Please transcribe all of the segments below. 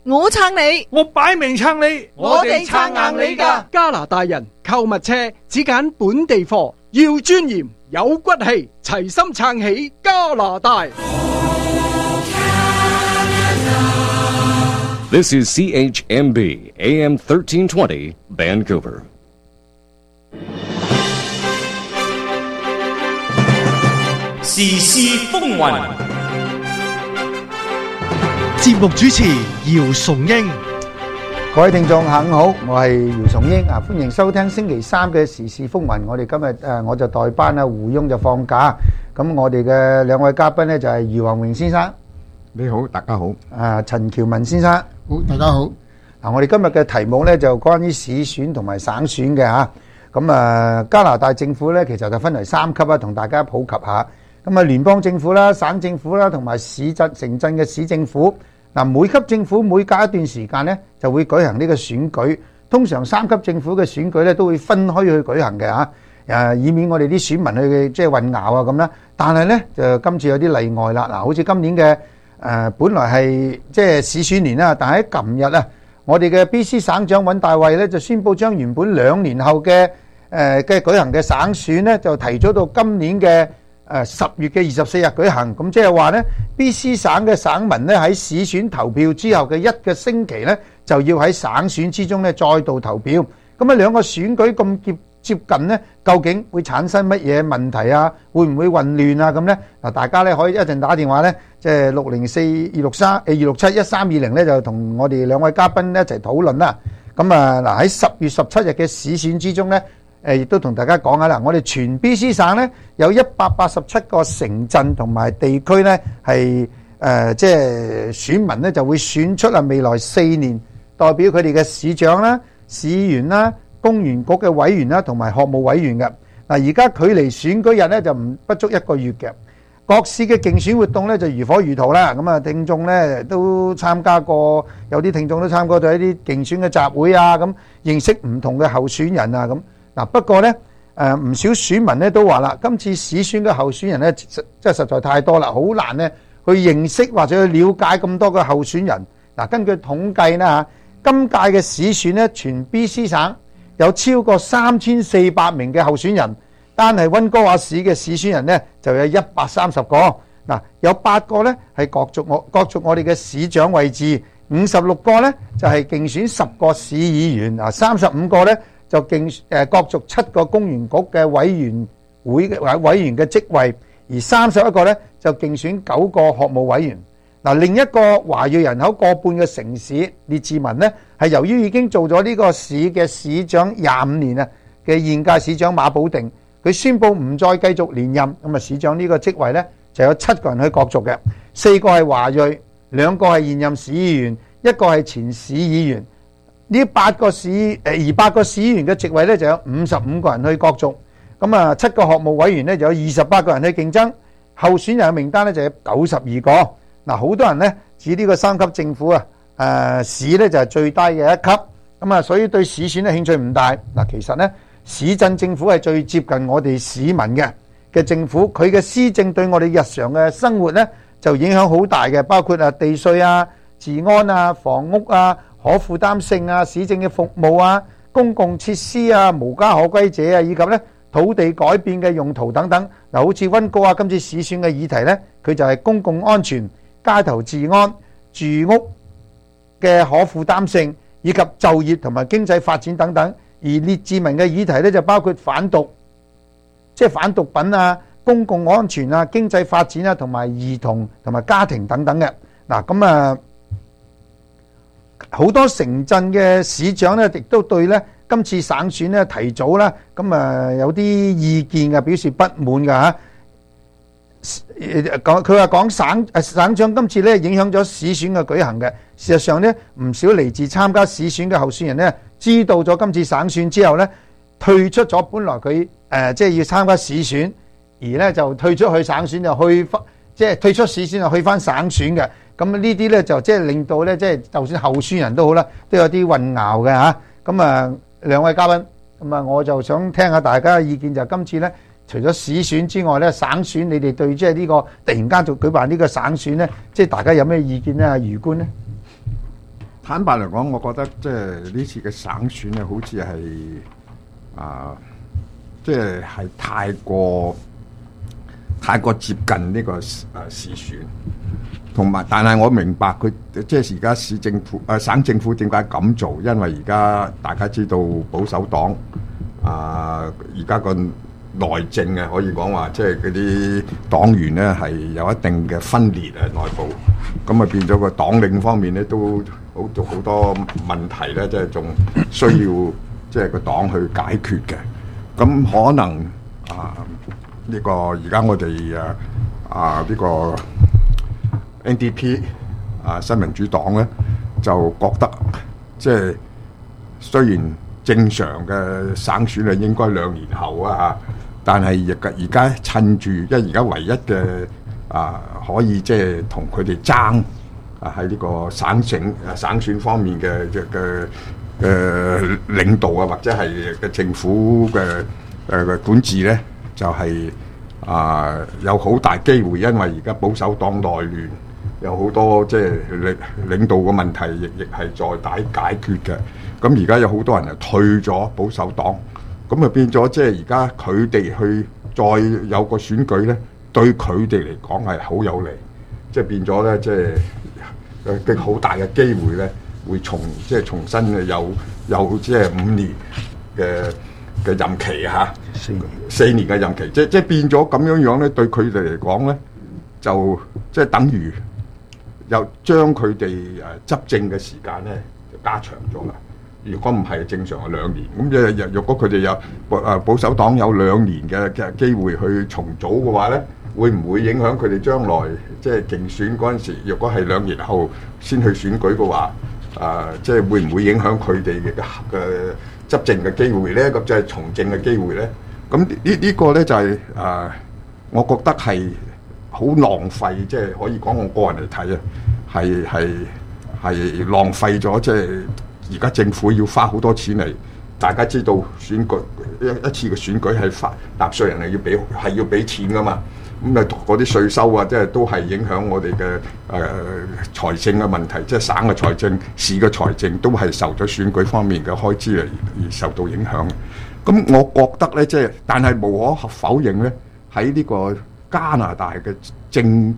我撐你， 我擺明撐你， 我哋撐硬你㗎。 加拿大人購物車只揀本地貨，要尊嚴有骨氣，齊心撐起加拿大。 This is CHMB AM 1320 Vancouver. 時事風雲， 節目主持姚崇英。 各位聽眾下午好，我係姚崇英啊，歡迎收聽星期三嘅時事風雲。我哋今日我就代班啊，胡庸就放假。咁我哋嘅兩位嘉賓呢就係余宏榮先生， 你好，大家好。 陳喬文先生， 好，大家好。 嗱，我哋今日嘅題目呢就關於市選同埋省選嘅嚇。咁加拿大政府呢其實就分為3級啊，同大家普及下。咁啊，聯邦政府啦、省政府啦，同埋市鎮、城鎮嘅市政府。嗱，每級政府每隔一段時間呢就會舉行呢個選舉。通常3級政府嘅選舉呢都會分開去舉行嘅嚇，以免我哋啲選民去即係混淆啊咁啦。但係呢就今次有啲例外啦。嗱，好似今年嘅本來係即係市選年啦，但係喺琴日啊，我哋嘅 BC 省長尹大衛呢就宣布將原本2年後嘅舉行嘅省選呢就提早到今年嘅10月嘅24日舉行。咁即係話呢 BC 省嘅省民呢喺市選投票之後嘅1個星期呢就要喺省選之中呢再度投票。咁啊兩個選舉咁接近呢，究竟會產生乜嘢問題啊？會唔會混亂啊？咁呢嗱，大家呢可以一陣打電話呢，即係604-267-1320呢就同我哋兩位嘉賓一齊討論啦。咁啊嗱，喺10月17日嘅市選之中呢，亦都同大家講下啦。我哋全 BC 省呢有187個城鎮同埋地區呢係即係選民呢就會選出未來4年代表佢哋嘅市長啦、市議員啦、公園局嘅委員啦，同埋學務委員嘅。嗱，而家距離選舉日呢就不足1個月嘅。各市嘅競選活動呢就如火如荼啦。咁啊，聽眾呢都參加過，有啲聽眾都參加咗一啲競選嘅集會啊，咁認識唔同嘅候選人啊咁。嗱，不過呢唔少選民呢都話啦，今次市選嘅候選人呢真係實在太多啦，好難呢去認識或者去了解咁多嘅候選人。嗱，根據統計呢今屆嘅市選呢，全 BC 省有超過3400名嘅候選人，單係溫哥華市嘅市選人呢就有130個。嗱，有8個呢係角逐我哋嘅市長位置，56個呢就係競選10個市議員，35個呢就角逐7個公園局嘅委員嘅職位，而31個呢就競選9個學務委員。嗱，另一個華裔人口過半嘅城市列治文呢，係由於已經做咗呢個市嘅市長25年啊嘅現屆市長馬保定，佢宣布唔再繼續連任，咁啊市長呢個職位呢，就有7個人去角逐嘅，4個係華裔，2個係現任市議員，1個係前市議員。呢8個8個市議員嘅職位呢，就有55個人去角逐，咁啊7個學務委員呢，就有28個人去競爭，候選人嘅名單呢，就有92個。嗱，好多人呢指呢個3級政府市呢就係最低嘅1級，咁啊所以對市選呢興趣唔大。嗱，其實呢市鎮政府係最接近我哋市民嘅政府，佢嘅施政對我哋日常嘅生活呢就影響好大嘅，包括地稅啊、治安啊、房屋啊、可負擔性啊、市政嘅服務啊、公共設施啊、無家可歸者啊，以及呢土地改變嘅用途等等。嗱，好似溫哥華今次市選嘅議題呢，佢就係公共安全、街頭治安、住屋嘅可負擔性，以及就業同埋經濟發展等等。而列治文嘅議題呢，就包括反毒，即係反毒品啊、公共安全啊、經濟發展啊，同埋兒童同埋家庭等等嘅。嗱，咁好多城鎮嘅市長呢，亦都對呢今次省選呢提早啦，咁有啲意見嘅，表示不滿㗎嚇。佢話講省長今次咧影響咗市選嘅舉行嘅。事實上呢，唔少嚟自參加市選嘅候選人呢，知道咗今次省選之後呢，退出咗本來佢即係要參加市選，而呢就退出去省選，就去即係退出市選就去翻省選嘅。咁呢啲呢，就即係令到呢，即係就算候選人都好啦，都有啲混淆嘅嚇。咁兩位嘉賓，咁我就想聽下大家嘅意見，就今次呢。除咗市選之外咧，省選你哋對即係呢個突然間就舉辦呢個省選咧，即係大家有咩意見咧？余官咧？ 坦白嚟講，我覺得即係呢次嘅省選咧，好似係即係太過接近呢個市選，同埋但係我明白佢即係而家市政府省政府點解咁做，因為而家大家知道保守黨而家個內政啊，可以講話即係嗰啲黨員咧係有一定嘅分裂內部，咁啊變咗個黨領方面咧都好多問題咧，即係仲需要即係個黨去解決嘅。咁可能呢個而家我哋呢個 NDP 新民主黨咧就覺得即係雖然正常嘅省選係應該2年後但係而家趁住，因為而家唯一嘅可以即係同佢哋爭喺呢個省選方面嘅領導或者係嘅政府嘅管治咧，就係有好大機會，因為而家保守黨內亂，有好多即係領導嘅問題，亦係在待解決嘅。咁而家有好多人退咗保守黨，咁啊變咗即係而家佢哋去再有個選舉咧，對佢哋嚟講係好有利，即係變咗咧，即係好大嘅機會咧，會重新有即係5年嘅任期4年嘅任期，即係變咗咁樣咧，對佢哋嚟講咧，就即係等於又將佢哋執政嘅時間咧就加長咗啦。如果唔係正常係2年，咁若果佢哋有保守黨有2年嘅機會去重組嘅話咧，會唔會影響佢哋將來即係競選嗰陣時？若果係2年後先去選舉嘅話，即係會唔會影響佢哋嘅執政嘅機會咧？咁即係從政嘅機會咧？咁呢個咧就係我覺得係好浪費，即係可以講我個人嚟睇係浪費咗，即係而家政府要花好多錢嚟。大家知道選舉一次嘅選舉係納稅人係要俾錢噶嘛，咁嗰啲稅收即係都係影響我哋嘅財政嘅問題，即係省嘅財政、市嘅財政都係受咗選舉方面嘅開支而受到影響。咁我覺得咧，即係但係無可否認咧，喺呢個加拿大嘅政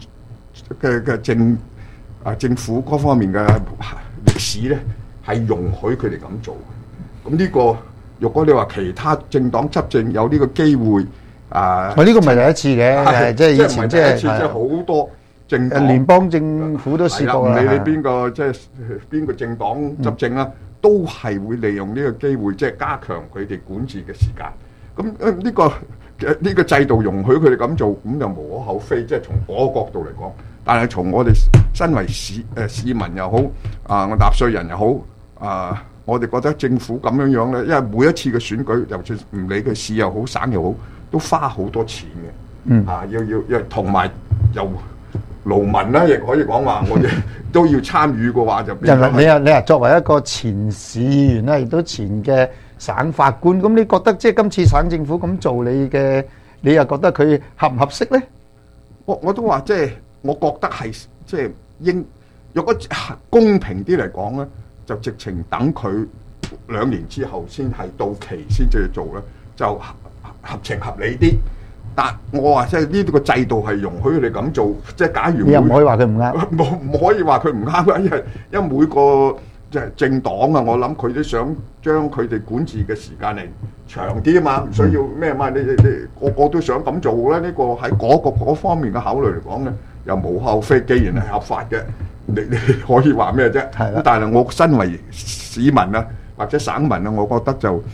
府嗰方面嘅歷史咧，係容許佢哋咁做。咁呢個，如果你話其他政黨執政有呢個機會， 呢個唔係第一次嘅，即係以前即係好多政黨聯邦政府都試過啦。 唔理你邊個即係邊個政黨執政啦，都係會利用呢個機會，即係加強佢哋管治嘅時間。咁呢個制度容許佢哋咁做，咁就無可厚非。即係從嗰個角度嚟講，但係從我哋身為市民又好，我納稅人又好，我哋覺得政府咁樣樣咧，因為每一次嘅選舉，就算唔理佢市又好省又好，都花好多錢嘅。要同埋又勞民啦，亦可以講話，我哋都要參與嘅話就變咗。 你作為一個前市議員咧，亦都前嘅省法官，咁你覺得即係今次省政府咁做，你又覺得佢合唔合適咧？ 我都話即係，我覺得係即係若果公平啲嚟講咧，就直情等佢2年之後先係到期先至去做咧，就合情合理啲。但我話即係呢個制度係容許佢哋咁做，即係假如你又唔可以話佢唔啱， 唔可以話佢唔啱，因為每個即係政黨我諗佢都想將佢哋管治嘅時間嚟長啲啊嘛，唔需要咩嘛，你個個都想咁做咧。呢個喺嗰方面嘅考慮嚟講咧，又無可厚非。既然係合法嘅，你可以話咩啫？咁但係我身為市民啊，或者省民啊，我覺得就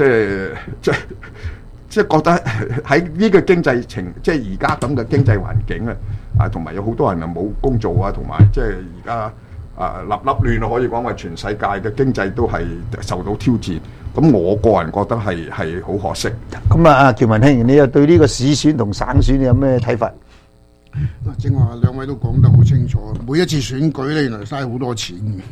即係覺得喺呢個經濟即係而家咁嘅經濟環境咧，同埋有好多人冇工做啊，同埋即係而家立亂啊，可以講話全世界嘅經濟都係受到挑戰。咁我個人覺得係好可惜。 咁啊，喬文兄，你又對呢個市選同省選有咩睇法？ 嗱，正話兩位都講得好清楚，每一次選舉咧，原來嘥好多錢嘅。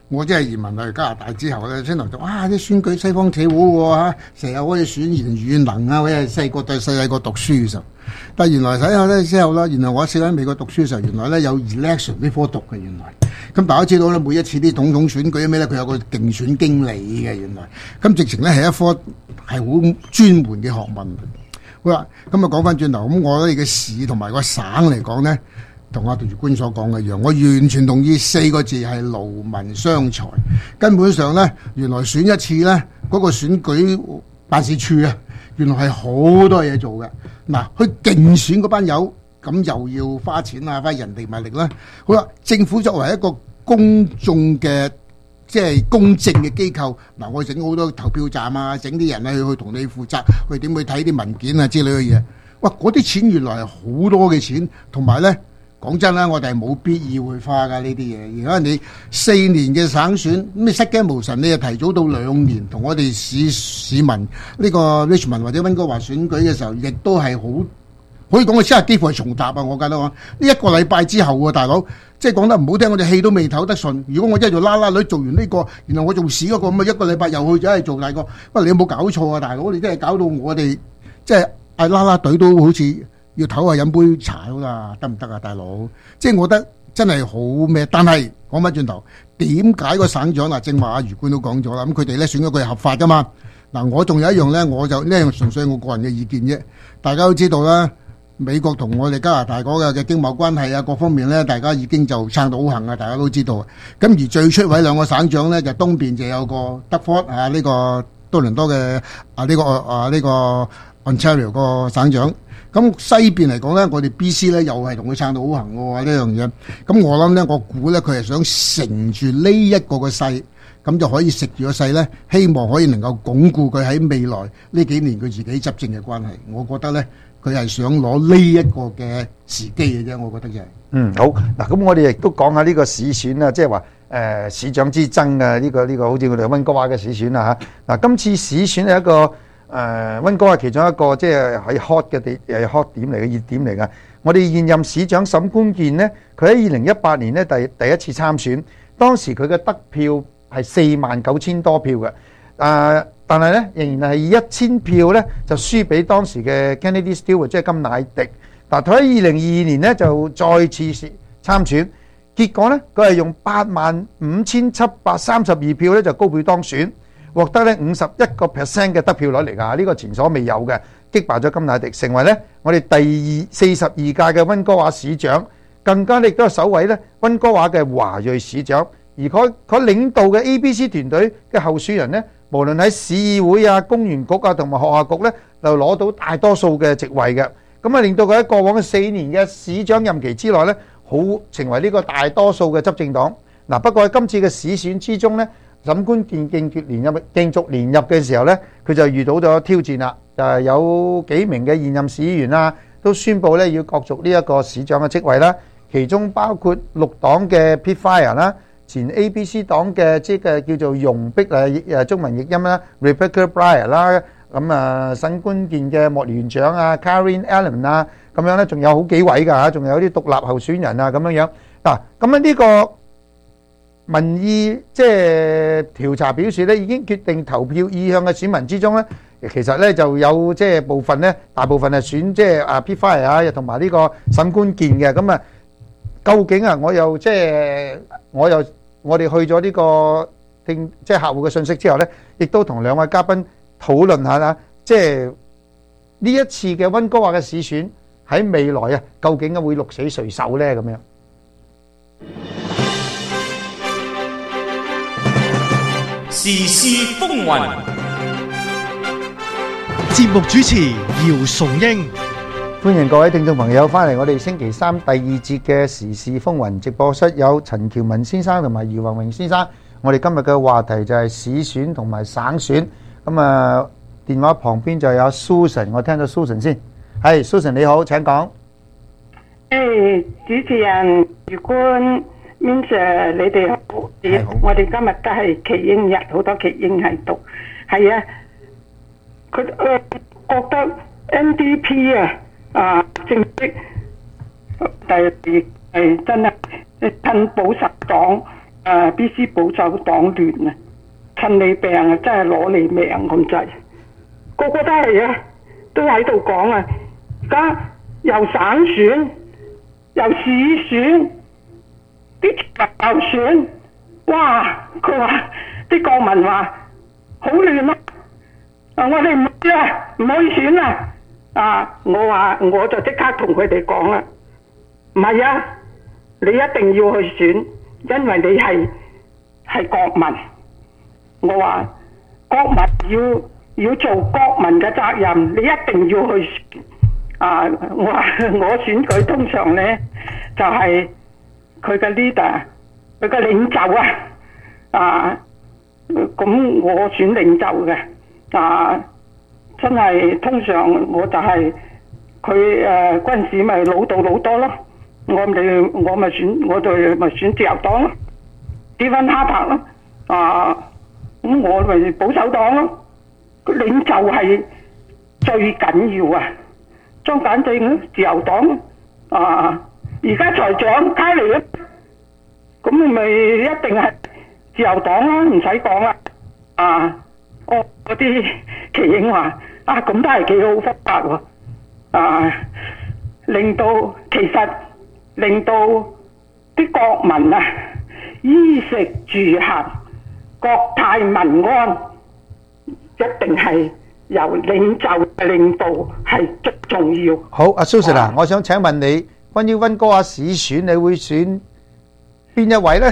我真係移民去加拿大之後咧，先頭就啲選舉西方社會喎嚇，成日可以選賢與能啊，或者係細個讀書嘅時候。但係原來睇下咧之後咧，原來我喺美國讀書嘅時候，原來咧有 election 呢科讀嘅原來。咁大家知道咧，每一次啲總統選舉咩咧，佢有個競選經理嘅原來。咁直情咧係一科係好專門嘅學問。好啦，咁啊講翻轉頭，咁我哋嘅市同埋個省嚟講咧，同阿杜月官所講嘅一樣，我完全同意4個字係勞民傷財。根本上咧，原來選一次咧，嗰個選舉辦事處啊，原來係好多嘢做嘅。嗱，去競選嗰班友，咁又要花錢啊，花人力物力啦。好啦，政府作為一個公眾嘅即係公正嘅機構，嗱，我整好多投票站啊，整啲人去同你負責，去點去睇啲文件啊之類嘅嘢。哇，嗰啲錢原來係好多嘅錢，同埋咧講真啦，我哋係冇必要去花㗎呢啲嘢。而家你4年嘅省選，咩失驚無神，你又提早到2年，同我哋市民呢個 Richmond 或者溫哥華選舉嘅時候，亦都係好可以講嘅，真係幾乎係重踏啊！我覺得呢1個禮拜之後喎，大佬，即係講得唔好聽，我哋氣都未唞得順。如果我一做啦啦女做完呢個，然後我仲試嗰個咁啊，1個禮拜又去咗係做第二個，喂，你有冇搞錯啊，大佬？你真係搞到我哋即係嗌啦啦隊都好似要唞下飲杯茶啦，得唔得啊，大佬？即係我覺得真係好咩？但係講翻轉頭，點解個省長嗱，正話阿余官都講咗啦，咁佢哋咧選咗佢係合法噶嘛？嗱，我仲有一樣咧，我就呢樣純粹我個人嘅意見啫。大家都知道啦，美國同我哋加拿大嗰個嘅經貿關係啊，各方面咧，大家已經就撐到好行啊，大家都知道。咁而最出位2個省長咧，就東邊就有個德福啊，呢個多倫多嘅呢個 Ontario 個省長。咁西邊嚟講咧，我哋 BC 咧又係同佢撐到好行喎呢樣嘢。咁我諗咧，我估咧佢係想乘住呢一個嘅勢，咁就可以食住個勢咧，希望可以能夠鞏固佢喺未來呢幾年佢自己執政嘅關係。我覺得咧，佢係想攞呢一個嘅時機嘅啫。我覺得就係。 好嗱，咁我哋亦都講下呢個市選啊，即係話市長之爭啊，呢個好似我哋溫哥華嘅市選啊嚇。嗱，今次市選係一個溫哥華其中一個即係喺 hot 嘅hot 點嚟嘅熱點嚟㗎。我哋現任市長沈冠健呢，佢喺2018年呢第一次參選，當時佢嘅得票係49,000多票嘅，但係咧仍然係1000票咧就輸俾當時嘅 Kennedy Stewart 即係甘迺迪。嗱，佢喺2022年咧就再次參選，結果咧佢係用85,732票咧就高票當選。獲得咧51% 嘅得票率嚟㗎，呢個前所未有嘅，擊敗咗甘迺迪，成為咧我哋第42屆嘅溫哥華市長，更加亦都係首位咧溫哥華嘅華裔市長。而佢領導嘅 ABC 團隊嘅候選人咧，無論喺市議會啊、公園局啊同埋學校局咧，就攞到大多數嘅席位嘅，咁啊令到佢喺過往嘅4年嘅市長任期之內咧，好成為呢個大多數嘅執政黨。嗱，不過喺今次嘅市選之中咧，沈冠健競逐連任嘅時候呢，佢就遇到咗挑戰啦。就係有幾名嘅現任市議員啊，都宣布咧要角逐呢一個市長嘅職位啦。其中包括綠黨嘅 Pete Fire 啦，前 ABC 黨嘅即係叫做容碧中文譯音啦 Rebecca Bryant 啦，咁沈冠健嘅幕僚長啊 Karen Allen 啊，咁樣咧仲有好幾位㗎嚇，仲有啲獨立候選人啊咁樣樣。嗱，咁呢個民意即係調查表示咧，已經決定投票意向嘅選民之中咧，其實咧就有即係部分咧，大部分係選即係Pete Fire啊，同埋呢個沈冠健嘅。咁啊，究竟啊，我哋去咗呢個即係客戶嘅信息之後咧，亦都同2位嘉賓討論下啦，即係呢一次嘅溫哥華嘅市選喺未來啊，究竟會鹿死誰手咧咁樣。 時事風雲， 節目主持姚崇英， 歡迎各位聽眾朋友翻嚟我哋星期三第2節嘅時事風雲直播室，有陳喬文先生同埋余宏榮先生。我哋今日嘅話題就係市選同埋省選。咁啊，電話旁邊就有 Susan， 我聽到 Susan 先。係 Susan 你好，請講。 主持人余官。Minsir， 你哋好，我哋今日都係耆英日，好多耆英喺度。係啊，佢覺得 NDP 正式係真係趁保守黨 BC 保守黨亂啊，趁你病啊，真係攞你命咁滯，個個都係啊，都喺度講啊，而家又省選又市選，啲又選，哇！佢話啲國民話好亂啊！我哋唔去啊，唔可以選啦！我話我就即刻同佢哋講啦，唔係啊，你一定要去選，因為你係國民。我話國民要做國民嘅責任，你一定要去選。我話我選舉通常呢，就係佢嘅 leader， 佢嘅領袖啊！咁我選領袖嘅。真係通常我就係佢軍事咪老到老多咯，我咪選自由黨咯，斯芬哈柏咯，咁我咪保守黨咯，領袖係最緊要啊，張簡正自由黨而家財長卡尼咯，咁咪一定係自由黨啦，唔使講啦，嗰啲奇英話咁都係幾好方法喎，令到啲國民衣食住行國泰民安，一定係由領袖嘅領導係最重要。 好，阿 Susan 啊，我想請問你，關於溫哥華市選，你會選邊一位呢？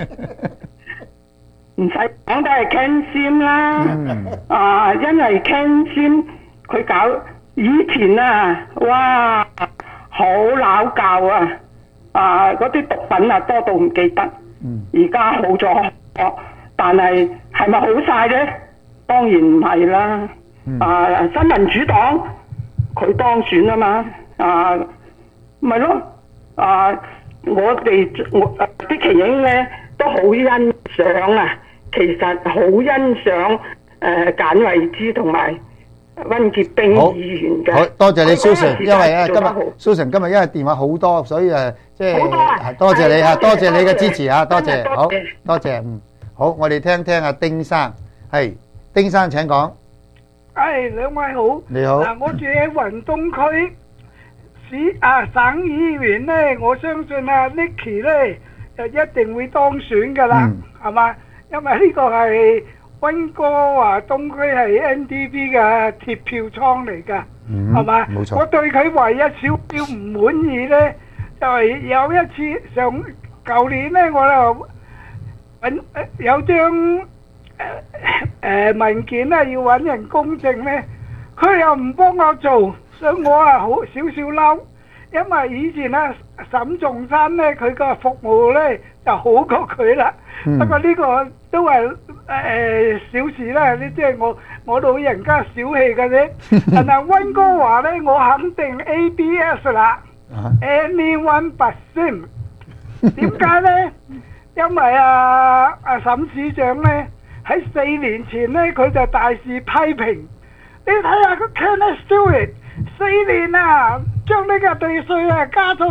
唔使講都係 Ken Sim 啦，因為 Ken Sim 佢搞以前哇好鬧交嗰啲毒品多到唔記得，而家好咗，但係係咪好晒呢？當然唔係啦，新民主黨佢當選啊嘛，咪咯，我哋啲奇英呢都好欣賞其實好欣賞簡慧芝同埋溫潔冰議員嘅。好多謝你 Susan， 因為今日 Susan 今日因為電話好多，所以即係多謝你多謝你嘅支持多謝，好多謝，好，我哋聽聽阿丁生，係丁生請講。 兩位好， 你好。 我住喺雲東區省議員呢，我相信Nicky 呢就一定會當選噶啦，係嘛？因為呢個係溫哥華東區係 NDP 嘅鐵票倉嚟㗎，係嘛？冇錯。我對佢唯一少少唔滿意呢，就係有一次舊年呢，我就有張文件要揾人公證呢，佢又唔幫我做，所以我好少少嬲，因為以前沈仲山呢，佢個服務呢就好過佢啦。不過呢個都係小事啦，呢即係我老人家小氣嘅啫。但係溫哥華呢，我肯定 ABS 啦，anyone but him。點解呢？因為沈市長呢喺4年前呢，佢就大肆批評。你睇下個 Kenneth Stewart 4年將呢個地稅加咗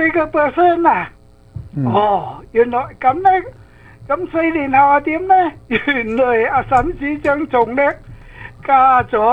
14%原來咁呢。咁4年後點呢？原來沈市長仲叻，加咗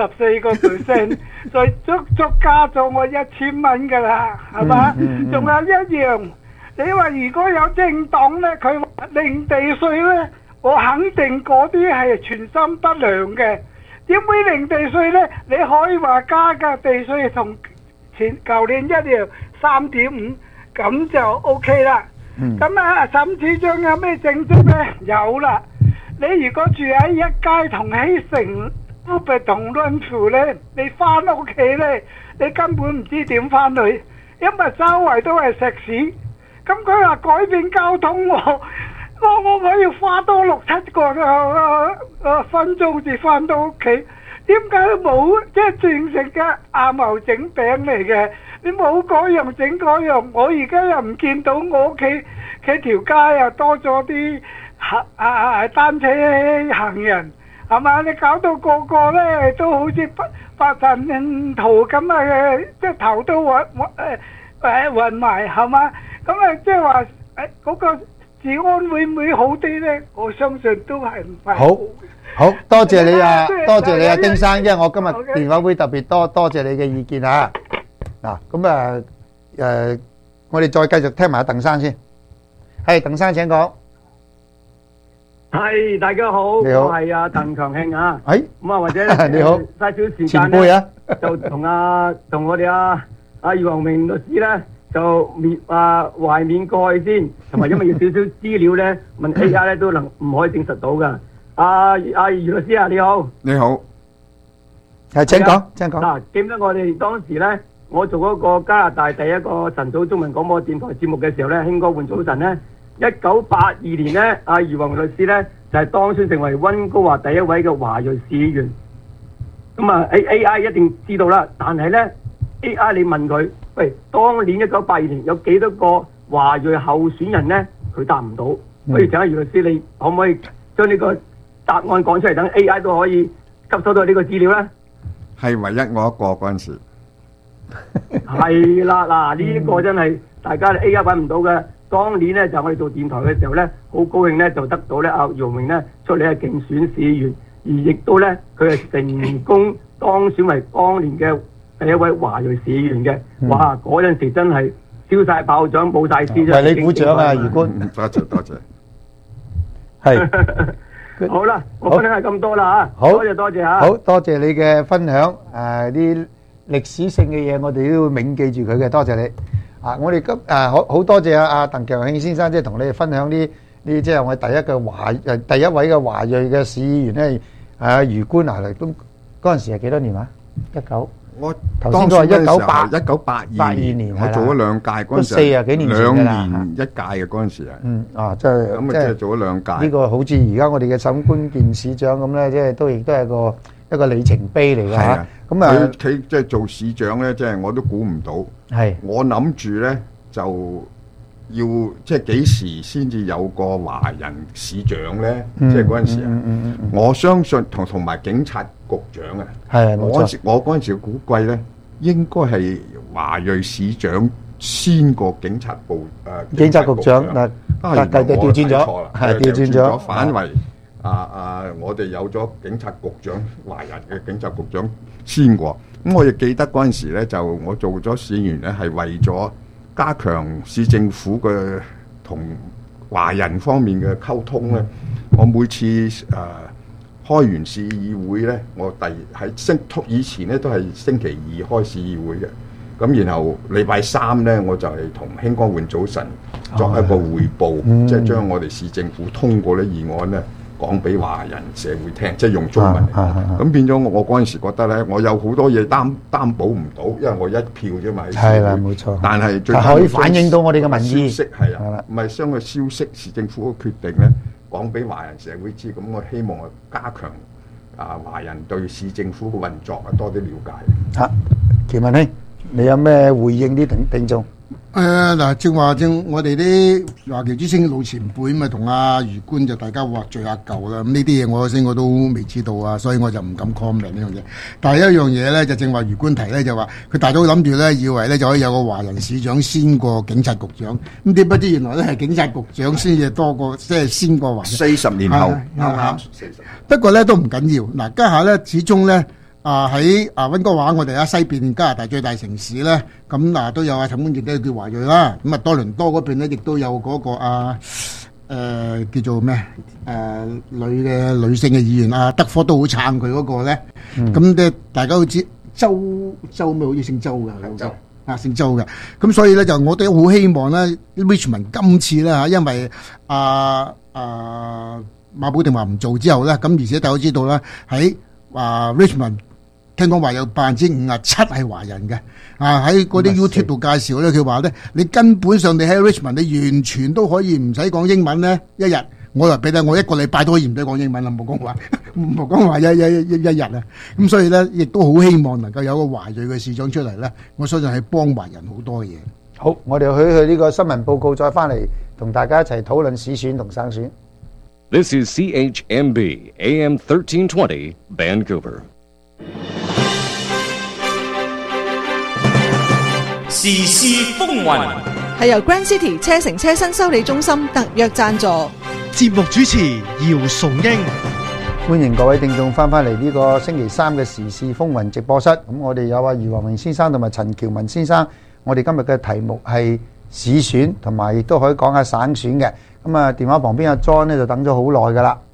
24%，所以足加咗我1000蚊噶啦，係嘛？仲有一樣，你話如果有政黨呢，佢話零地稅呢，我肯定嗰啲係存心不良嘅。點會零地稅呢？你可以話加嘅地稅同舊年一樣3.5，咁就 OK 啦。咁沈市長有咩政績呢？有啦，你如果住喺一街同希城、烏伯同潤湖呢，你翻屋企呢，你根本唔知點翻去，因為周圍都係石屎。咁佢話改變交通，我要花多6-7個分鐘至翻到屋企，點解都冇？即係正式嘅阿茂整餅嚟嘅。你冇嗰樣整嗰樣，我而家又唔見到我屋企條街又多咗啲單車行人，係嘛？你搞到個個咧都好似發神圖咁即係頭都暈埋，係嘛？咁即係話嗰個市治安會唔會好啲咧？我相信都係唔係好好多謝你啊， 多謝多謝你啊，丁生，因為我今日 OK 電話會特別多謝你嘅意見啊。嗱，咁啊我哋再繼續聽埋阿鄧生先。係鄧生請講。 係大家好， 你好我係阿鄧強慶啊。 係咁啊，或者你好嘥少時前間咧， 輩啊， 就同我哋阿余宏明律師咧，就懷緬過去先，同埋因為要少少資料咧，問 AI 咧都唔可以證實到噶。阿余律師啊，你好。 你好， 係請講，請講。 嗱，記唔得我哋當時咧，我做嗰個加拿大第一個晨早中文廣播電台節目嘅時候咧，興哥換早晨咧，1982年咧，阿余宏明律師咧就係當選成為溫哥華第一位嘅華裔市議員。咁啊 ，AI 一定知道啦，但係咧 AI 你問佢，喂，當年1982年有幾多個華裔候選人咧？佢答唔到。不如請阿余律師，你可唔可以將呢個答案講出嚟，等 AI 都可以吸收到呢個資料咧？ 係唯一我一個嗰陣時。 係啦，嗱呢個真係大家 AI 揾唔到嘅。當年咧就我哋做電台嘅時候咧，好高興咧就得到咧阿余榮咧出嚟係競選市議員，而亦都咧佢係成功當選為當年嘅第一位華裔市議員嘅。哇！嗰陣時真係燒晒爆仗，冇晒事。 為你鼓掌啊，余官。 多謝多謝。 係。 好啦，我分享係咁多啦嚇。 好， 多謝多謝嚇。 好多謝你嘅分享，啲歷史性嘅嘢，我哋都要銘記住佢嘅。多謝你。我哋好多謝阿鄧強慶先生，即係同你哋分享呢即係我哋第一位嘅華裔嘅市議員咧，余官啊，都嗰陣時係幾多年啊？19， 我頭先都話 1982年，我做咗兩屆嗰陣時， 40幾年前㗎啦， 2年一屆嘅嗰陣時啊。 即係咁啊，即係做咗兩屆。 呢個好似而家我哋嘅沈官健市長咁咧，即係亦都係一個里程碑嚟㗎嚇。咁啊， 佢即係做市長咧，即係我都估唔到。 係， 我諗住咧就要即係幾時先至有個華人市長咧？即係嗰陣時啊，我相信同埋警察局長啊， 係冇錯。 我嗰陣時估計咧，應該係華裔市長先過警察部警察局長嗱，但係調轉咗，係調轉咗， 反為我哋有咗警察局長，華人嘅警察局長先過。咁我亦記得嗰陣時咧，就我做咗市議員咧，係為咗加強市政府嘅同華人方面嘅溝通咧。我每次開完市議會咧，我以前咧都係星期二開市議會嘅。咁然後禮拜三咧，我就係同興光換早晨作一個匯報，即係將我哋市政府通過啲議案咧，講俾華人社會聽，即係用中文嚟講。咁變咗我嗰陣時覺得咧，我有好多嘢擔保唔到，因為我一票啫嘛。 係啦，冇錯。 但係最可以反映到我哋嘅民意。 消息係啊，唔係將個消息市政府嘅決定咧講俾華人社會知。咁我希望加強華人對市政府嘅運作多啲了解。 嚇，喬文兄，你有咩回應啲聽眾？ 嗱，正我哋啲華僑之星老前輩咪同阿余官就大家話聚下舊啦。咁呢啲嘢我都未知道啊，所以我就唔敢 comment 呢樣嘢。但係一樣嘢咧，就正話余官提咧，就話佢大早諗住咧，以為咧就可以有個華人市長先過警察局長。咁點不知原來咧係警察局長先至多過，即係先過華人。 40年後，啱。 不過咧都唔緊要。嗱，家下咧始終咧。喺溫哥華，我哋喺西邊加拿大最大城市咧，咁都有陳冠傑都叫華裔啦。咁多倫多嗰邊咧，亦都有嗰個叫做咩女性嘅議員德科都好撐佢嗰個咧。咁大家都知周咩好似姓周㗎，姓周嘅。咁所以咧就我哋好希望咧 Richmond 今次咧因為馬寶定話唔做之後咧，咁而且大家都知道啦喺Richmond。聽講話有57%係華人嘅，喺嗰啲 YouTube 度介紹咧，佢話咧，你根本上你喺 Richmond，你完全都可以唔使講英文咧，一日我又俾你，我1個禮拜都可以唔使講英文啦，冇講話一日啊，咁所以咧，亦都好希望能夠有個華裔嘅市長出嚟咧，我相信係幫華人好多嘢。 好，我哋去呢個新聞報告，再翻嚟同大家一齊討論市選同省選。 This is CHMB AM 1320 Vancouver. 時事風雲， 係由 Grand City 車城車身修理中心特約贊助。 節目主持姚崇英。 歡迎各位聽眾翻嚟呢個星期三嘅時事風雲直播室。咁我哋有余華明先生同埋陳喬文先生。我哋今日嘅題目係市選，同埋亦都可以講下省選嘅。咁啊，電話旁邊阿 John 咧就等咗好耐噶啦。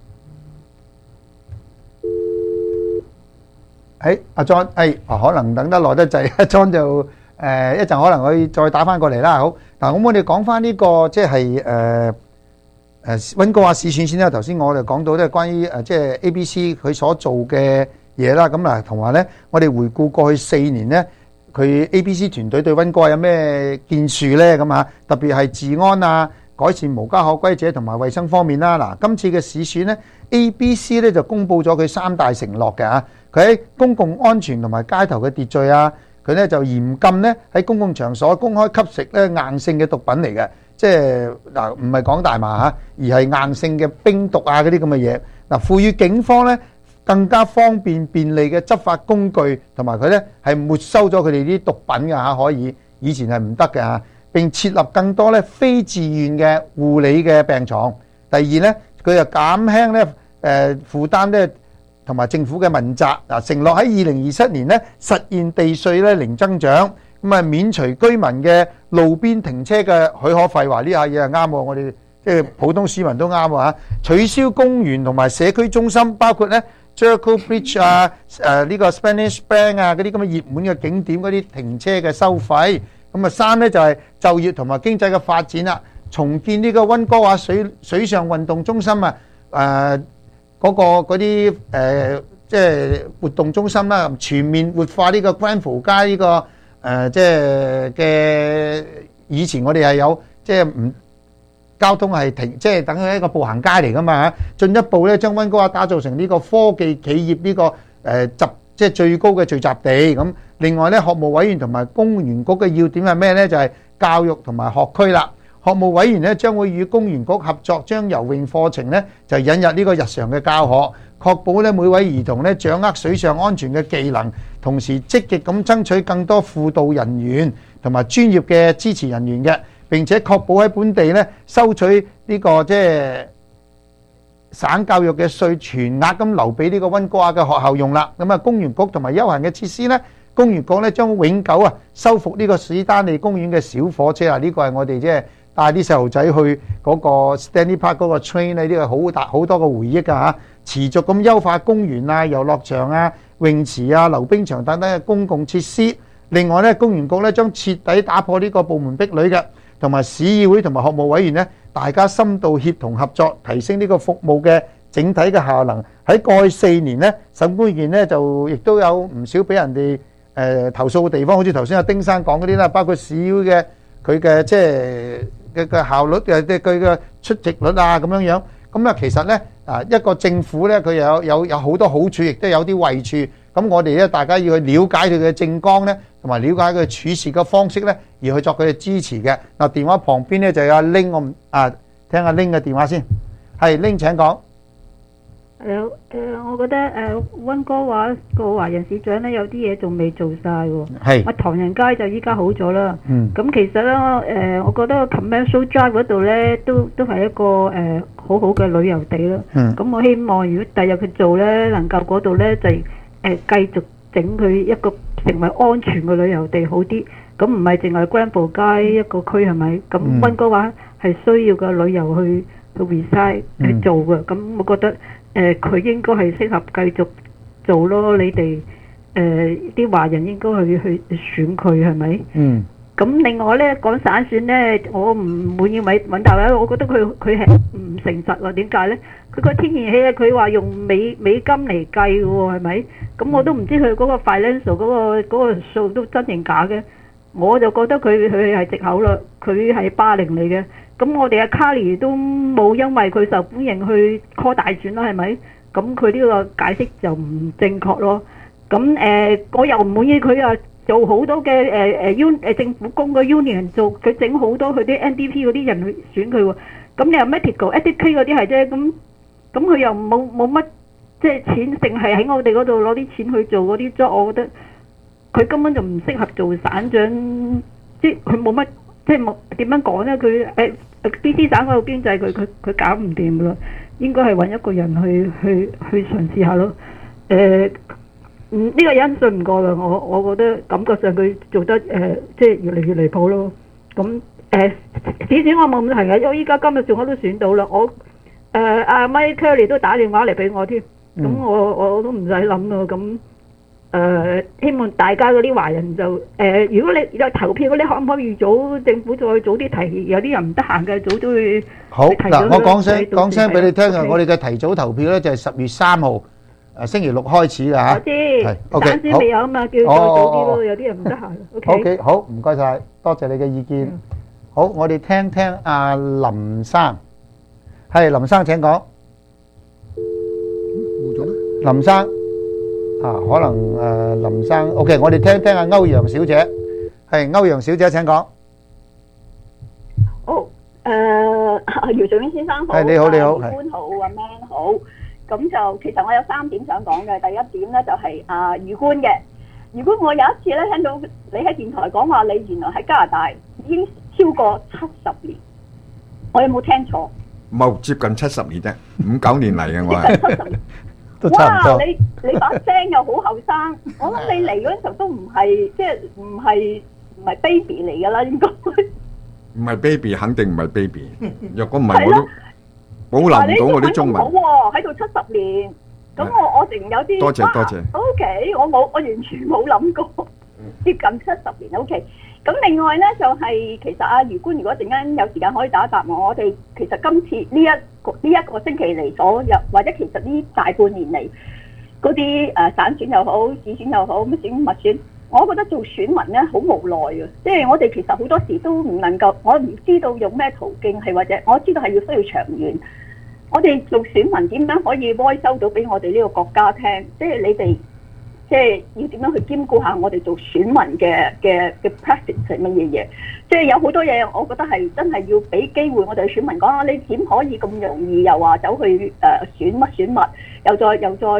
阿 John，可能等得耐得滯，阿 John 就一陣可能可以再打翻過嚟啦。好，嗱，咁我哋講翻呢個即係溫哥華市選先啦。頭先我哋講到咧關於即係 ABC 佢所做嘅嘢啦。咁嗱，同埋咧，我哋回顧過去4年咧，佢 ABC 團隊對溫哥華有咩建樹咧？咁啊，特別係治安啊、改善無家可歸者同埋衛生方面啦。嗱，今次嘅市選咧 ，ABC 咧就公布咗佢3大承諾嘅嚇。佢喺公共安全同埋街頭嘅秩序啊，佢咧就嚴禁咧喺公共場所公開吸食咧硬性嘅毒品嚟嘅。即係嗱，唔係講大麻嚇，而係硬性嘅冰毒啊嗰啲咁嘅嘢。嗱，賦予警方咧更加方便便利嘅執法工具，同埋佢咧係沒收咗佢哋啲毒品嘅嚇，可以以前係唔得嘅嚇。並設立更多咧非自願嘅護理嘅病床。第二咧，佢又減輕咧負擔咧同埋政府嘅問責。嗱，承諾喺2027年咧實現地稅咧零增長。咁啊，免除居民嘅路邊停車嘅許可費，話呢下嘢係啱喎，我哋即係普通市民都啱喎嚇。取消公園同埋社區中心，包括咧 Jericho Bridge 啊、呢個 Spanish Bank 啊嗰啲咁嘅熱門嘅景點嗰啲停車嘅收費。咁啊，3咧就係就業同埋經濟嘅發展啦，重建呢個溫哥華水上運動中心啊，嗰啲即係活動中心啦，全面活化呢個 Granville 街呢個。即係嘅以前我哋係有即係唔交通係停，即係等於一個步行街嚟噶嘛嚇。進一步咧將溫哥華打造成呢個科技企業呢個即係最高嘅聚集地咁。另外咧，學務委員同埋公園局嘅要點係咩咧？就係教育同埋學區啦。學務委員咧將會與公園局合作，將游泳課程咧就引入呢個日常嘅教學，確保咧每位兒童咧掌握水上安全嘅技能，同時積極咁爭取更多輔導人員同埋專業嘅支持人員嘅，並且確保喺本地咧收取呢個即係省教育嘅稅，全額咁留俾呢個溫哥華嘅學校用啦。咁啊，公園局同埋休閒嘅設施咧，公園局咧將永久修復呢個史丹利公園嘅小火車啊！呢個係我哋即係帶啲細路仔去嗰個 Stanley Park 嗰個 train 呢，呢個好多個回憶㗎嚇。持續咁優化公園啊、遊樂場啊、泳池啊、溜冰場等等嘅公共設施。另外咧，公園局咧將徹底打破呢個部門壁壘嘅，同埋市議會同埋學務委員咧，大家深度協同合作，提升呢個服務嘅整體嘅效能。喺過去4年咧，審判員咧就亦都有唔少俾人哋投訴嘅地方，好似頭先阿丁生講嗰啲啦，包括市議會嘅佢嘅即係嘅效率佢嘅出席率啊咁樣樣。咁啊，其實咧一個政府咧，佢有好多好處，亦都有啲壞處。咁我哋咧，大家要去了解佢嘅政綱咧，同埋了解佢處事嘅方式咧，而去作佢嘅支持嘅。嗱，電話旁邊咧就有阿 Ling， 我聽阿 Ling 嘅電話先。係 Ling 請講。 我覺得溫哥華個華人市長咧有啲嘢仲未做晒喎。係。唐人街就依家好咗啦。咁其實咧，我覺得 Commercial Drive 嗰度咧都係一個好好嘅旅遊地啦。咁我希望如果第日佢做咧，能夠嗰度咧就繼續整佢一個成為安全嘅旅遊地好啲。咁唔係淨係 Granville 街一個區係咪？咁溫哥華係需要個旅遊去 reside 去做嘅。咁我覺得。佢應該係適合繼續做咯，你哋啲華人應該去選佢係咪？咁另外咧講省選咧，我唔滿意尹大偉，我覺得佢係唔誠實喎。點解咧？佢個天然氣咧，佢話用美金嚟計嘅喎，係咪？咁我都唔知佢嗰個 financial 嗰個數都真定假嘅。我就覺得佢係藉口啦，佢係霸凌嚟嘅。咁我哋阿 Carly 都冇因為佢受歡迎去 call 大選啦，係咪？咁佢呢個解釋就唔正確咯。咁我又唔滿意佢啊，做好多嘅政府工嘅 union 做，佢整好多佢啲 NDP 嗰啲人去選佢喎。咁你又 medical、educate 嗰啲係啫，咁佢又冇乜即係錢，淨係喺我哋嗰度攞啲錢去做嗰啲 job，我覺得佢根本就唔適合做省長，即係佢冇乜即係冇點樣講咧？佢BC 省嗰個經濟佢搞唔掂噶啦，應該係揾一個人去嘗試下咯。呢個人信唔過啦，我覺得感覺上佢做得即係越嚟越離譜咯。咁至少我冇問題嘅，因為依家今日仲我都選到啦。我阿 Mike Curry 都打電話嚟俾我添，咁我都唔使諗咯。咁希望大家嗰啲華人就如果你有投票嗰啲，可唔可以早政府再早啲提？有啲人唔得閒嘅，早都會好嗱。我講聲俾你聽啊！我哋嘅提早投票咧就係10月3號星期六開始㗎嚇。 我知，暫時未有啊嘛，叫再早啲咯。有啲人唔得閒。OK， 好，唔該曬，多謝你嘅意見。好，我哋聽聽阿林生，係林生請講。 冇咗咩？ 林生。可能林生 ，OK， 我哋聽聽阿歐陽小姐，係歐陽小姐請講。 好，姚俊英先生好， 你好， 官好，阿 Man 好。咁就其實我有3點想講嘅。第一點咧就係余官嘅。如果我有一次咧聽到你喺電台講話，你原來喺加拿大已經超過70年，我有冇聽錯？ 冇，接近70年啫，59年嚟嘅我係。 70年。哇！你把聲又好後生，我諗你嚟嗰陣時候都唔係即係唔係 baby 嚟㗎啦，應該。唔係 baby， 肯定唔係 baby。若果唔係，我都保留唔到我啲中文。 好喎，喺度70年，咁我淨有啲。 多謝。 OK，我完全冇諗過接近70年。OK。咁另外咧就係其實阿余官，如果陣間有時間可以答一答我哋其實今次呢一個星期嚟所有，或者其實呢大半年嚟嗰啲省選又好、市選又好、乜選物選，我覺得做選民咧好無奈嘅，即係我哋其實好多時都唔能夠，我唔知道用咩途徑係或者我知道係要需要長遠。我哋做選民點樣可以voice收到俾我哋呢個國家聽？即係你哋。即係要點樣去兼顧下我哋做選民嘅 practice 係乜嘢嘢？即係有好多嘢，我覺得係真係要俾機會我哋選民講啊！你點可以咁容易又話走去選物，又再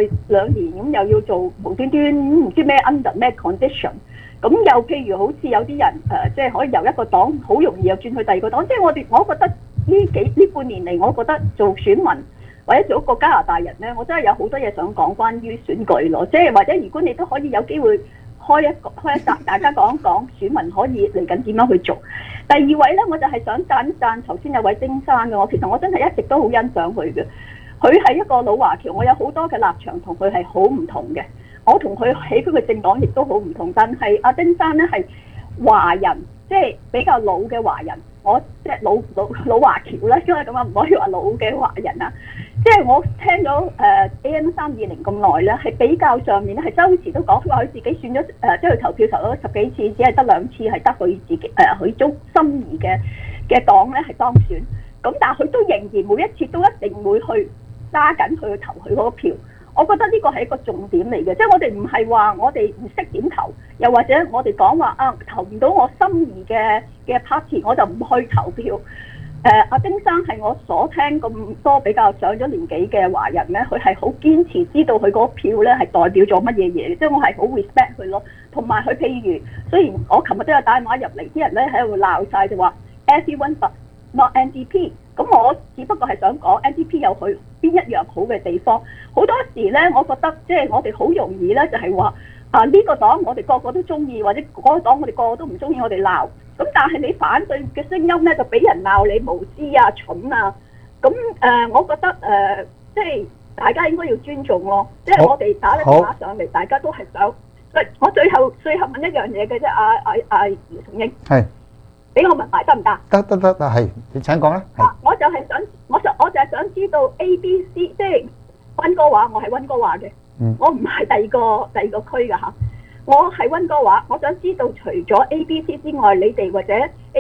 2年咁又要做無端端唔知咩 under 咩 condition？咁又譬如好似有啲人即係可以由一個黨好容易又轉去第二個黨，即係我覺得呢半年嚟，我覺得做選民。或者做一個加拿大人咧，我真係有好多嘢想講關於選舉咯，即係或者如果你都可以有機會開一集，大家講一講選民可以嚟緊點樣去做。第二位咧，我就係想讚一讚頭先有位丁生嘅，其實我真係一直都好欣賞佢嘅。佢係一個老華僑，我有好多嘅立場同佢係好唔同嘅，我同佢起佢嘅政黨亦都好唔同。但係阿丁生咧係華人，即係比較老嘅華人，我即係老華僑咧，因為咁啊，唔可以話老嘅華人啊。即係我聽咗AM320咁耐咧，係比較上面咧，係周時都講，佢話佢自己選咗即係佢投票投咗10幾次，只係得2次係得佢自己佢中心儀嘅黨咧係當選。咁但係佢都仍然每一次都一定會去揸緊去投佢嗰個票。我覺得呢個係一個重點嚟嘅，即係我哋唔係話我哋唔識點投，又或者我哋講話投唔到我心儀嘅 party， 我就唔去投票。阿丁生係我所聽咁多比較上咗年紀嘅華人咧，佢係好堅持知道佢嗰票咧係代表咗乜嘢嘢，即係我係好 respect 佢咯。同埋佢譬如，雖然我琴日都有打電話入嚟，啲人咧喺度鬧晒就話 everyone but not NDP， 咁我只不過係想講 NDP 有佢邊一樣好嘅地方。好多時咧，我覺得即係我哋好容易咧就係話呢個黨我哋個個都中意，或者嗰個黨我哋個個都唔中意，我哋鬧。咁但係你反對嘅聲音咧，就俾人鬧你無知啊、蠢啊。咁我覺得即係大家應該要尊重咯。即係我哋打上嚟，大家都係想。我最後問一樣嘢嘅啫，阿姚松英。係。俾我問埋得唔得？ 得，係你請講啦。 我就係想知道 ABC， 即係溫哥華，我係溫哥華嘅，我唔係第二個區㗎嚇。我係溫哥華，我想知道除咗 ABC 之外，你哋或者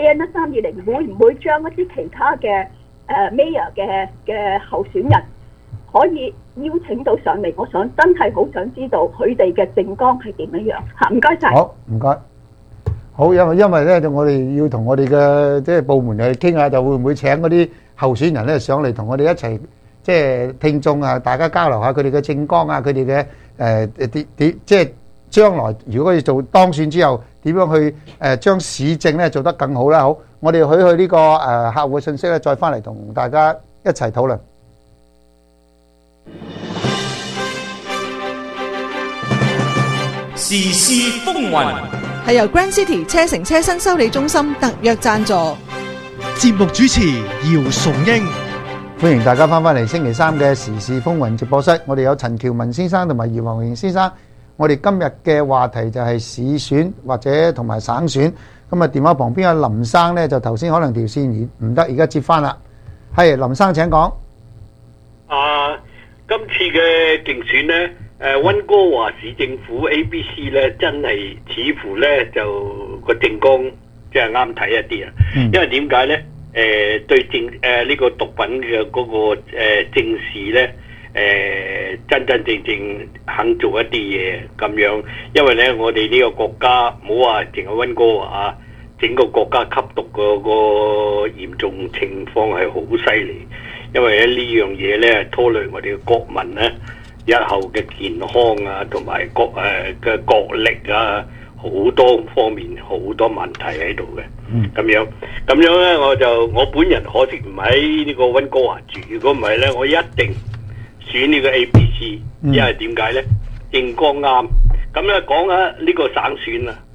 AM320會唔會將一啲其他嘅Mayor 嘅候選人可以邀請到上嚟？我真係好想知道佢哋嘅政綱係點樣樣嚇。唔該晒。 好，唔該。好，因為咧，我哋要同我哋嘅即係部門去傾下，就會唔會請嗰啲候選人咧上嚟同我哋一齊即係聽眾啊，大家交流下佢哋嘅政綱啊，佢哋嘅即係。將來如果要做當選之後，點樣去將市政咧做得更好啦？好， 我哋去呢個客戶嘅信息咧，再翻嚟同大家一齊討論。 時事風雲係由 Grand City 車城車新修理中心特約贊助。 節目主持姚崇英， 歡迎大家翻嚟星期三嘅時事風雲直播室。我哋有陳喬文先生同埋姚宏榮先生。我哋今日嘅話題就係市選或者同埋省選。咁啊，電話旁邊有林生呢，就頭先可能條線唔得，而家接翻啦。係林生請講。 今次嘅競選呢，溫哥華市政府 ABC 呢，真係似乎呢就個政綱即係啱睇一啲啊。因為點解呢？對呢個毒品嘅嗰個正視呢，真真正正肯做一啲嘢咁樣。因為呢，我哋呢個國家唔好話淨係溫哥華啊，整個國家吸毒嗰個嚴重情況係好犀利。因為呢樣嘢呢，拖累我哋嘅國民呢日後嘅健康啊，同埋嘅國力啊，好多方面好多問題喺度嘅。咁樣呢，我本人可惜唔喺呢個溫哥華住。如果唔係呢，我一定選呢個 ABC。因為點解呢？政綱啱。咁呢，講下呢個省選啊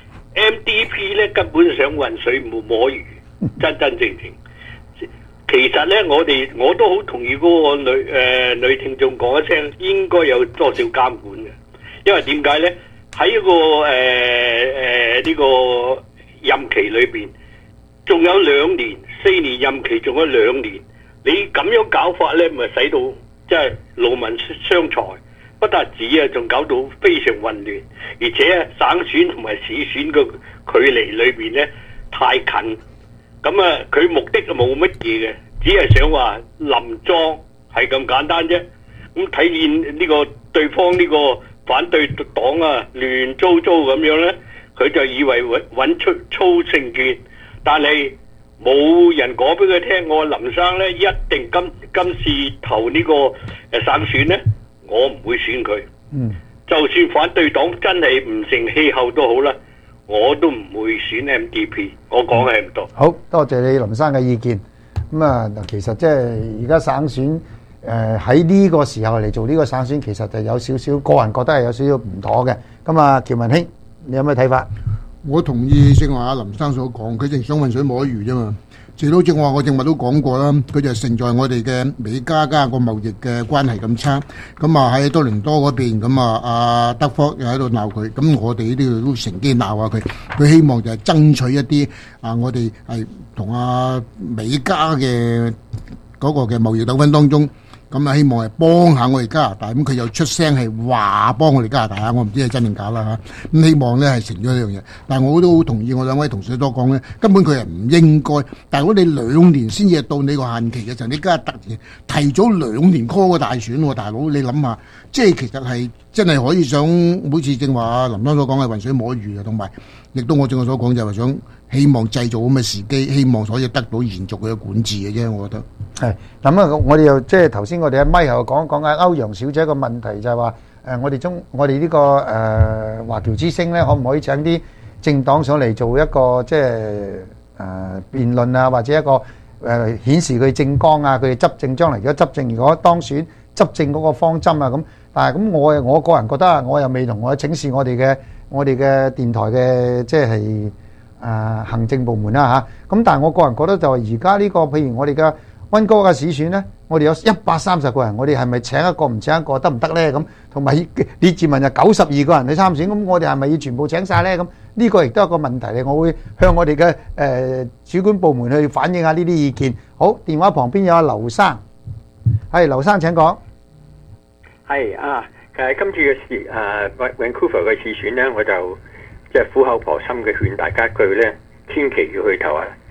，MDP 呢根本上渾水摸魚，真真正正。其實呢，我都好同意嗰個女聽眾講一聲，應該有多少監管嘅。因為點解呢？喺一個呢個任期裏邊，仲有2年，4年任期仲有2年，你咁樣搞法呢，咪使到即係勞民傷財，不但止啊，仲搞到非常混亂，而且省選同埋市選嘅距離裏邊呢，太近。咁啊，佢目的冇乜嘢嘅，只係想話連莊係咁簡單啫。咁睇見呢個對方呢個反對黨啊亂糟糟咁樣呢，佢就以為揾出操勝券，但係冇人講俾佢聽。我林生呢，一定今次投呢個省選呢，我唔會選佢。就算反對黨真係唔成氣候都好啦。我都唔會選 MDP， 我講係唔多。 好多謝你林生嘅意見。咁啊，嗱，其實即係而家省選喺呢個時候嚟做呢個省選，其實就有少少個人覺得係有少少唔妥嘅。咁啊，喬文兄，你有咩睇法？ 我同意正話阿林生所講，佢淨想混水摸魚啫嘛。最多正話我正話都講過啦，佢就勝在我哋嘅美加個貿易嘅關係咁差，咁啊喺多倫多嗰邊，咁啊阿德福又喺度鬧佢，咁我哋呢度都乘機鬧下佢，佢希望就係爭取一啲我哋係同阿美加嘅嗰個嘅貿易糾紛當中。咁啊，希望係幫下我哋加拿大，咁佢又出聲係話幫我哋加拿大啊！我唔知係真定假啦嚇。咁希望咧係成咗呢樣嘢，但係我都好同意我兩位同事所講咧，根本佢係唔應該。但係如果你2年先至到你個限期嘅時候，你家突然提早2年 call 個大選喎，大佬你諗下，即係其實係真係可以想，好似正話林生所講係混水摸魚啊，同埋亦都我正話所講就係想希望製造咁嘅時機，希望可以得到延續佢嘅管治嘅啫，我覺得。 係咁啊！我哋又即係頭先我哋喺咪後講緊歐陽小姐個問題，就係話我哋呢個華僑之星咧，可唔可以請啲政黨上嚟做一個即係辯論啊，或者一個顯示佢政綱啊，佢哋執政將來如果執政，如果當選執政嗰個方針啊咁。但係咁我個人覺得啊，我又未同我請示我哋嘅電台嘅即係行政部門啦嚇。咁但係我個人覺得就係而家呢個譬如我哋嘅溫哥嘅市選呢，我哋有130個人，我哋係咪請一個唔請一個得唔得呢？咁同埋列治文就92個人去參選，咁我哋係咪要全部請晒呢？咁呢個亦都係一個問題嚟，我會向我哋嘅主管部門去反映下呢啲意見。好，電話旁邊有阿劉生，係劉生請講。 係啊，今次嘅Vancouver 嘅市選呢，我就即係苦口婆心嘅勸大家一句呢，千祈要去投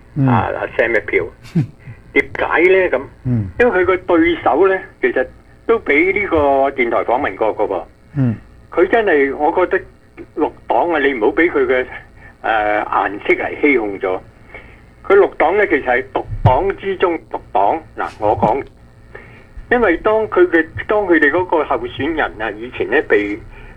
Sam 一票。點解咧咁？因為佢個對手咧，其實都俾呢個電台訪問過噶噃。佢真係，我覺得綠黨啊，你唔好俾佢嘅顏色嚟欺哄咗。佢綠黨咧，其實係獨黨之中獨黨。嗱，我講，因為當佢哋嗰個候選人啊，以前咧被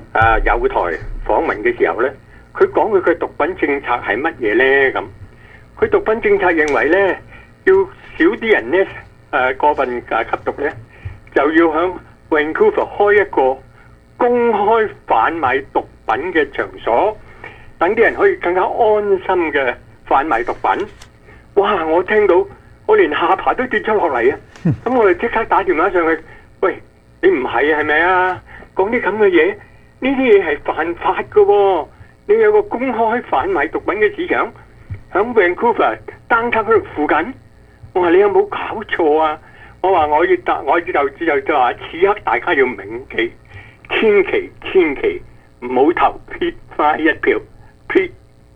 有台訪問嘅時候咧，佢講佢嘅毒品政策係乜嘢咧咁？ 佢毒品政策認為咧，要少啲人咧過分吸毒咧，就要響 Vancouver 開一個公開販賣毒品嘅場所，等啲人可以更加安心嘅販賣毒品。哇！我聽到我連下巴都跌咗落嚟啊！咁我哋即刻打電話上去，喂，你唔係係咪啊？講啲咁嘅嘢，呢啲嘢係犯法㗎喎！你有個公開販賣毒品嘅市場響 Vancouver downtown 嗰度附近。我話你有冇搞錯啊？我話我就話此刻大家要銘記，千祈唔好投 Pitt 花一票 ，Pitt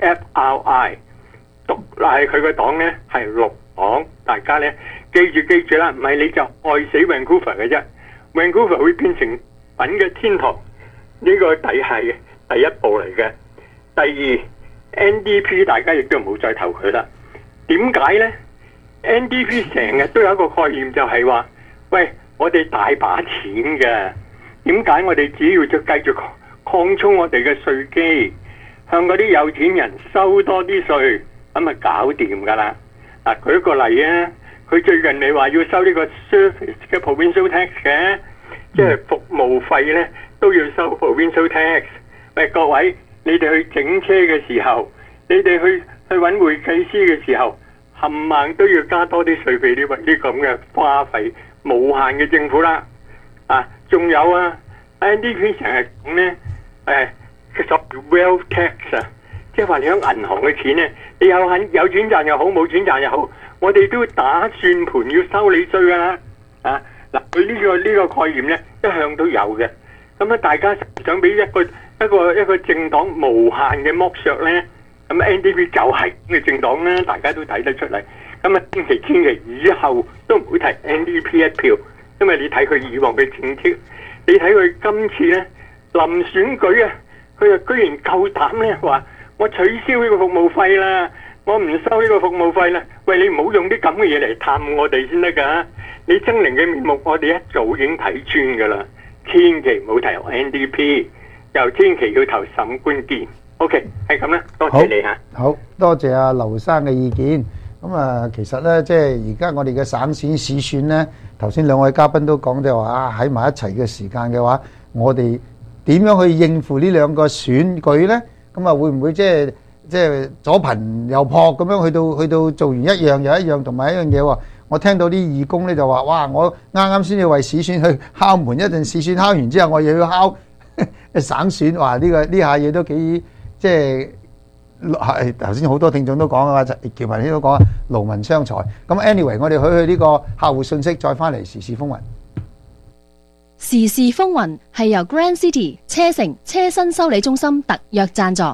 FRI， 獨係佢個黨咧係綠黨，大家咧記住啦，唔係你就愛死 Vancouver 嘅啫 ，Vancouver 會變成品嘅天堂，呢個係第一步嚟嘅。第二 NDP 大家亦都唔好再投佢啦。點解咧？NDP 成日都有一個概念，就係話，喂，我哋大把錢嘅，點解我哋只要就繼續擴充我哋嘅稅基，向嗰啲有錢人收多啲稅，咁咪搞掂噶啦？嗱，舉一個例啊，佢最近咪話要收呢個 service 嘅 provincial tax 嘅，即係服務費咧都要收 provincial tax。喂，各位，你哋去整車嘅時候，你哋去揾會計師嘅時候，冚唪都要加多啲稅俾呢咁嘅花費無限嘅政府啦。啊，仲有啊 ，NDP 成日講咧，叫做 wealth tax 啊，即係話你喺銀行嘅錢咧，你有錢賺又好，冇錢賺又好，我哋都打算盤要收你稅噶啦。啊，嗱，佢呢個概念咧一向都有嘅。咁啊，大家想俾一個政黨無限嘅剝削咧？咁 NDP 就係咁嘅政黨啦，大家都睇得出嚟。咁啊，千祈以後都唔好提 NDP 一票，因為你睇佢以往嘅政績，你睇佢今次咧臨選舉啊，佢又居然夠膽咧話我取消呢個服務費啦，我唔收呢個服務費啦。喂，你唔好用啲咁嘅嘢嚟探我哋先得㗎。你猙獰嘅面目，我哋一早已經睇穿㗎啦。千祈唔好提 NDP， 又千祈要投沈冠健。OK， 係咁啦，多謝你嚇。 好多謝阿劉生嘅意見。咁啊，其實咧，即係而家我哋嘅省選市選咧，頭先兩位嘉賓都講就話啊，喺埋一齊嘅時間嘅話，我哋點樣去應付呢兩個選舉咧？咁啊，會唔會即係左貧右撲咁樣去到做完一樣又一樣，同埋一樣嘢喎？我聽到啲義工咧就話：哇！我啱啱先至為市選去敲門，一陣市選敲完之後，我又要敲省選。哇！呢下嘢都幾〜即係頭先好多聽眾都講啊，喬文先都講啊，勞民傷財。咁 anyway， 我哋去呢個客戶信息，再翻嚟時事風雲。 時事風雲係由 Grand City 車城車身修理中心特約贊助。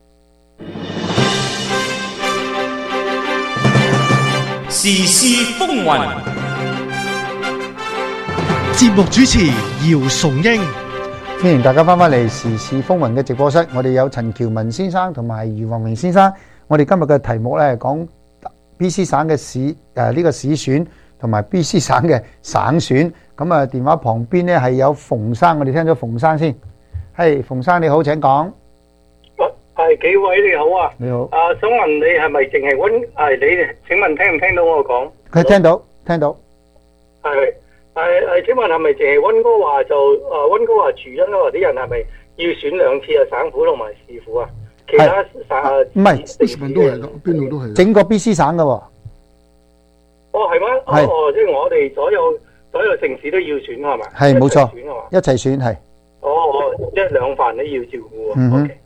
時事風雲， 節目主持姚崇英。 歡迎大家翻返嚟時事風雲嘅直播室，我哋有陳喬文先生同埋余宏明先生。我哋今日嘅題目咧係講 BC 省嘅呢個市選同埋 BC 省嘅省選。咁啊，電話旁邊咧係有馮生，我哋聽咗馮生先。係馮生你好，請講。 係幾位你好啊？ 你好。 想問你係咪淨係你？請問聽唔聽到我講？ 佢聽到，聽到。 係。請問係咪淨係溫哥華溫哥華住溫哥華啲人係咪要選兩次啊？省府同埋市府啊？其他省唔係， 都係邊度都係。 整個 BC 省噶喎。 哦，係咩？哦，即係我哋所有城市都要選係咪？ 係冇錯，一齊選係。 哦，即係兩份都要照顧啊。 嗯 OK。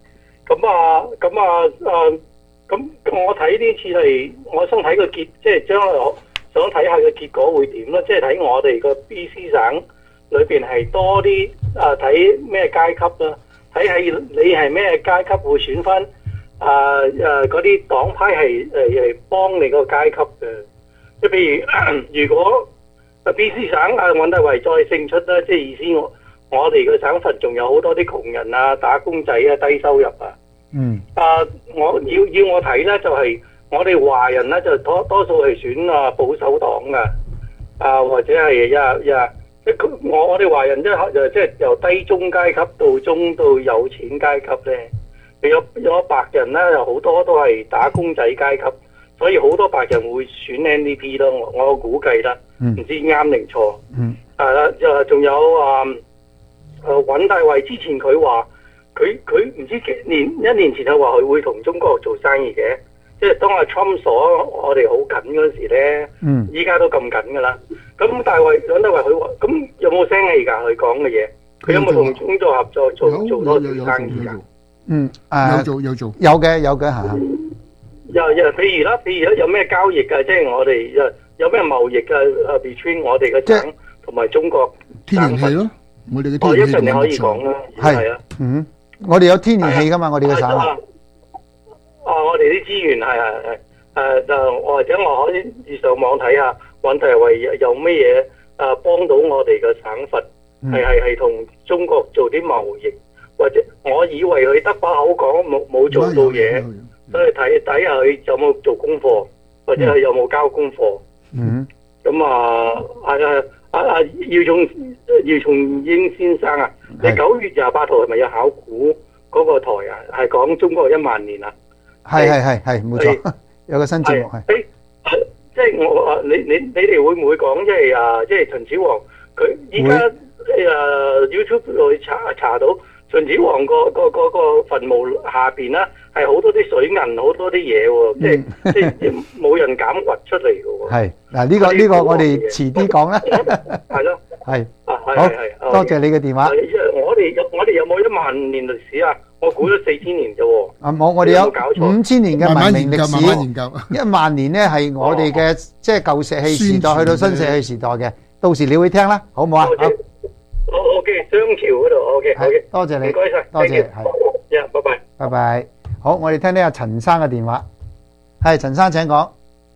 咁我睇呢次係，我想睇個結，即係將來我想睇下個結果會點啦。即係睇我哋個 BC 省裏邊係多啲睇咩階級啦，睇係你係咩階級會選翻嗰啲黨派係幫你個階級嘅。即係譬如如果BC 省尹大維再勝出啦，即係意思我哋個省份仲有好多啲窮人啊、打工仔啊、低收入啊。 嗯。 我要我睇咧，就係我哋華人咧就多數係選保守黨噶，或者係即係我哋華人即係由低中階級到中到有錢階級咧，有白人咧，有好多都係打工仔階級， 所以好多白人會選 NDP 咯。我估計啦，唔知啱定錯。係啦，仲有尹大衛之前佢話佢唔知一年前佢話佢會同中國做生意嘅，即係當阿 Trump 鎖我哋好緊嗰時咧，依家都咁緊噶啦。咁尹大衛佢話，咁有冇聲氣㗎？佢講嘅嘢，佢有冇同中國合作做多啲生意㗎？ 有做， 有嘅嚇。 譬如啦，有咩交易㗎？即係我哋有咩貿易㗎？between 我哋嘅省同埋中國天然氣咯，我哋嘅天然氣一陣你可以講啦，係啊， 我哋有天然氣㗎嘛，我哋嘅省。 我哋啲資源係或者我可以上網睇下，揾題為有咩嘢幫到我哋嘅省份，係同中國做啲貿易，或者我以為佢得把口講冇做到嘢，所以睇下佢有冇做功課，或者佢有冇交功課。咁姚松英先生啊，你9月28號係咪有考古嗰個台啊？係講中國1萬年啊？ 係冇錯，有個新節目係。 即係我你哋會唔會講即係秦始皇佢依家YouTube 度查到秦始皇個墳墓下邊啦，係好多啲水銀，好多啲嘢喎，即係冇人敢掘出嚟嘅喎。 係嗱，呢個我哋遲啲講啦。 係咯。 係。好，多謝你嘅電話。 我哋有冇1萬年歷史啊？我估咗4000年啫喎。 我哋有5000年嘅文明歷史。 慢慢研究。 1萬年咧係我哋嘅即係舊石器時代去到新石器時代嘅，到時你會聽啦，好唔好啊？ 好。OK， 商朝嗰度 OK， 多謝你， 唔該晒， 多謝， 係，拜拜， 拜拜。好，我哋聽聽阿陳生嘅電話。係陳生，請講。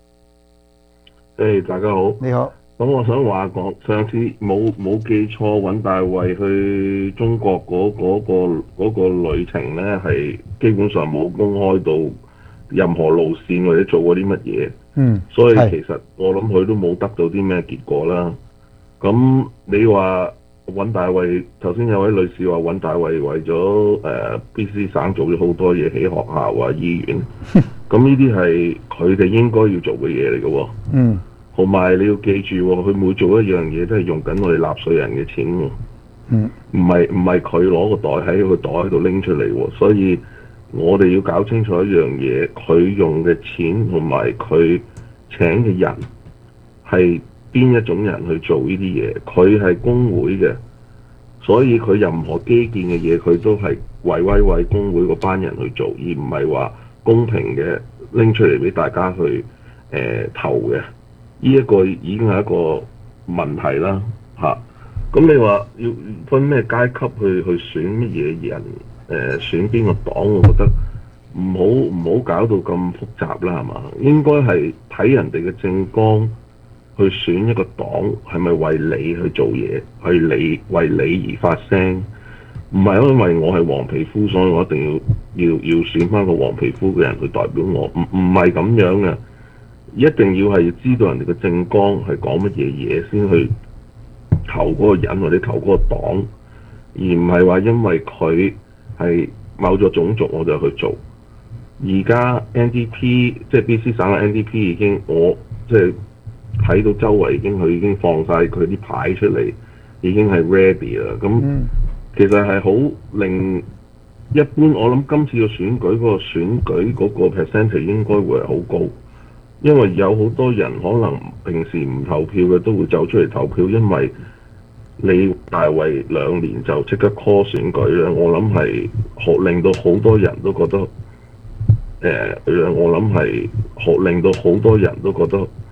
大家好。 你好。 咁我想話講，上次冇記錯，尹大衛去中國嗰個旅程咧，係基本上冇公開到任何路線或者做過啲乜嘢。所以其實我諗佢都冇得到啲咩結果啦。咁你話尹大衛，頭先有位女士話尹大衛為咗BC 省做咗好多嘢，起學校啊、醫院。咁呢啲係佢哋應該要做嘅嘢嚟嘅喎。同埋你要記住，佢每做一樣嘢都係用緊我哋納稅人嘅錢喎。唔係佢攞個袋喺個袋度拎出嚟喎。所以我哋要搞清楚一樣嘢，佢用嘅錢同埋佢請嘅人係邊一種人去做呢啲嘢？佢係工會嘅，所以佢任何基建嘅嘢，佢都係為工會嗰班人去做，而唔係話公平嘅拎出嚟俾大家去投嘅。呢一個已經係一個問題啦，嚇。咁你話要分咩階級去選乜嘢人？選邊個黨？我覺得唔好搞到咁複雜啦，係嘛？應該係睇人哋嘅政綱去選一個黨，係咪為你去做嘢？為你而發聲，唔係因為我係黃皮膚，所以我一定要選翻個黃皮膚嘅人去代表我。唔係咁樣嘅。一定要係知道人哋嘅政綱係講乜嘢嘢先去投嗰個人或者投嗰個黨，而唔係話因為佢係某咗種族我就去做。而家 NDP 即係 BC 省嘅 NDP 已經我即係睇到周圍佢已經放晒佢啲牌出嚟，已經係 ready 啦。咁其實係好令一般，我諗今次嘅選舉嗰個 percentage 應該會係好高。因為有好多人可能平時唔投票嘅都會走出嚟投票，因為你大衛2年就即刻 call 選舉咧，我諗係令到好多人都覺得，我諗係令到好多人都覺得